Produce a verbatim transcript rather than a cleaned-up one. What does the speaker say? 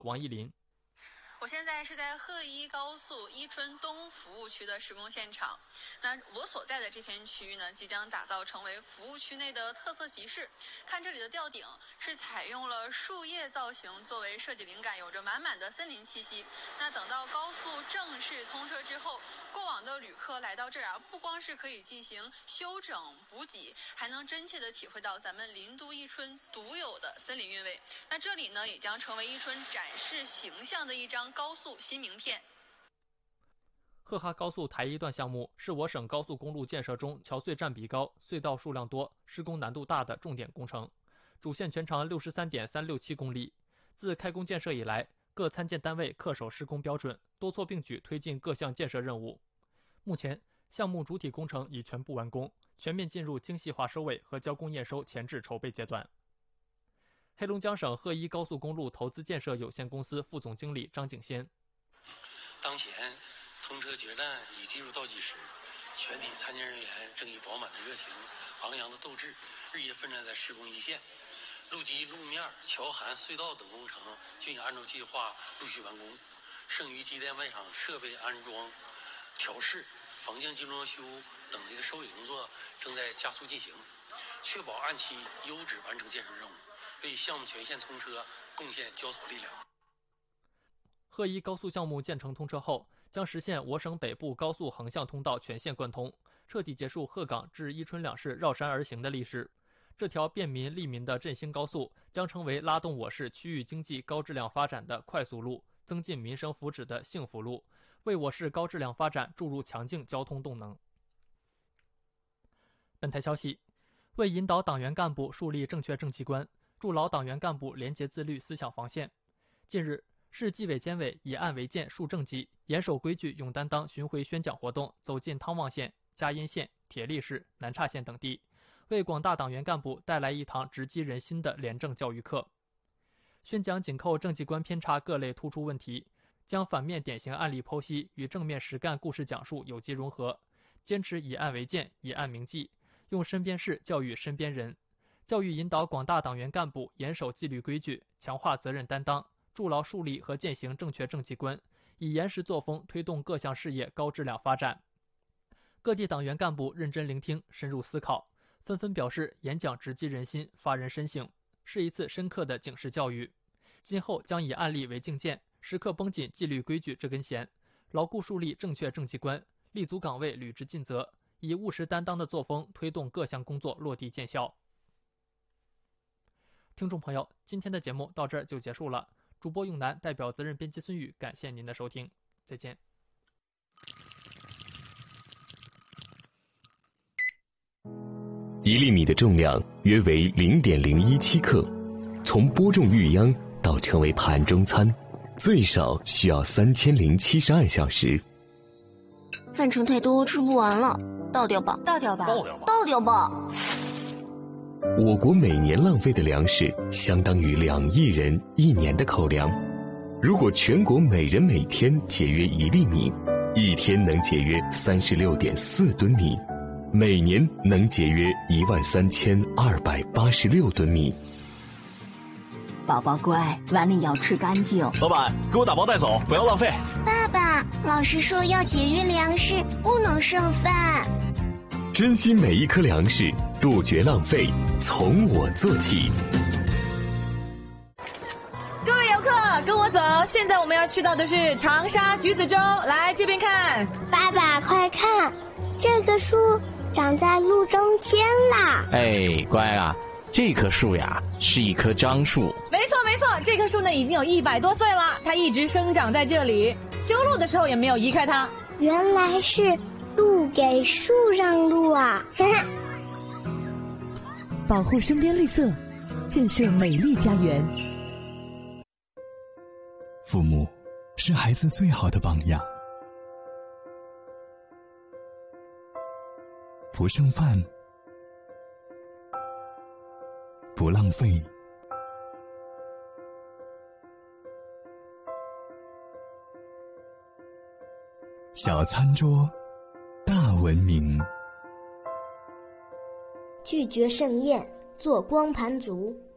王艺林。 我现在是在鹤一高速伊春东服务区的施工现场。那我所在的这片区域呢，即将打造成为服务区内的特色集市。看这里的吊顶是采用了树叶造型作为设计灵感，有着满满的森林气息。那等到高速正式通车之后，过往的旅客来到这儿啊，不光是可以进行休整补给，还能真切地体会到咱们林都伊春独有的森林韵味。那这里呢，也将成为伊春展示形象的一张高速新名片。 赫哈高速台一段项目是我省高速公路建设中桥隧占比高、隧道数量多、施工难度大的重点工程，主线全长六十三点三六七公里。自开工建设以来，各参建单位恪守施工标准，多措并举推进各项建设任务。目前，项目主体工程已全部完工，全面进入精细化收尾和交工验收前置筹备阶段。黑龙江省鹤一高速公路投资建设有限公司副总经理张景先。 当前通车决战已进入倒计时，全体参建人员正以饱满的热情、昂扬的斗志，日夜奋战在施工一线。路基、路面、桥涵、隧道等工程均已按照计划陆续完工，剩余机电外场设备安装、调试、房间精装修等这个收尾工作正在加速进行，确保按期优质完成建设任务，为项目全线通车贡献焦头力量。 鹤一高速项目建成通车后，将实现我省北部高速横向通道全线贯通，彻底结束鹤岗至伊春两市绕山而行的历史。这条便民利民的振兴高速将成为拉动我市区域经济高质量发展的快速路，增进民生福祉的幸福路，为我市高质量发展注入强劲交通动能。本台消息，为引导党员干部树立正确政绩观，筑牢党员干部廉洁自律思想防线，近日，市纪委监委以案为鉴树政绩，严守规矩勇担当巡回宣讲活动走进汤旺县、嘉荫县、铁力市、南岔县等地，为广大党员干部带来一堂直击人心的廉政教育课。宣讲紧扣政绩观偏差各类突出问题，将反面典型案例剖析与正面实干故事讲述有机融合，坚持以案为鉴、以案铭记，用身边事教育身边人，教育引导广大党员干部严守纪律规矩，强化责任担当，筑牢树立和践行正确政绩观，以严实作风推动各项事业高质量发展。各地党员干部认真聆听，深入思考，纷纷表示演讲直击人心，发人深省，是一次深刻的警示教育。今后将以案例为镜鉴，时刻绷紧纪律规矩这根弦，牢固树立正确政绩观，立足岗位履职尽责，以务实担当的作风推动各项工作落地见效。听众朋友，今天的节目到这儿就结束了。主播永南代表责任编辑孙宇，感谢您的收听，再见。 一粒米的重量约为零点零一七克，从播种育秧到成为盘中餐，最少需要三千零七十二小时。 饭盛太多，吃不完了，倒掉吧， 倒掉吧， 倒掉吧， 倒掉吧。 我国每年浪费的粮食相当于两亿人一年的口粮。如果全国每人每天节约一粒米，一天能节约三十六点四吨米，每年能节约一万三千二百八十六吨米。 宝宝乖，碗里要吃干净。 老板，给我打包带走，不要浪费。 爸爸，老师说要节约粮食，不能剩饭。 珍惜每一颗粮食，杜绝浪费，从我做起。 各位游客，跟我走，现在我们要去到的是长沙橘子洲，来这边看。 爸爸，快看，这个树长在路中间啦。 哎，乖啊，这棵树呀是一棵樟树。 没错没错，这棵树呢已经有一百多岁了，它一直生长在这里，修路的时候也没有移开它。 原来是路给树让路啊！ 保护身边绿色，建设美丽家园。 父母是孩子最好的榜样。不剩饭，不浪费，小餐桌，大文明。 拒绝盛宴，做光盘族。